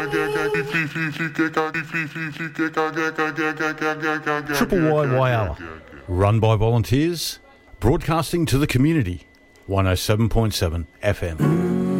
Triple Y Hour, run by volunteers, broadcasting to the community. 107.7 FM.